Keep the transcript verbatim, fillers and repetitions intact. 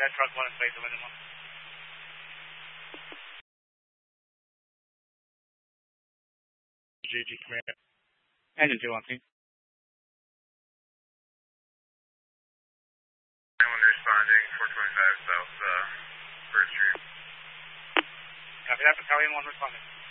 that truck one and plate the window one. G G command. Engine two on scene. Anyone responding, four twenty-five South uh, First Street. Copy that, Battalion one responding.